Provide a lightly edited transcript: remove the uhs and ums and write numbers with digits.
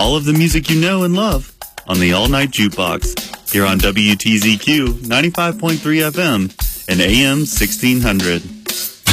all of the music you know and love on the All Night Jukebox here on WTZQ 95.3 FM and AM 1600.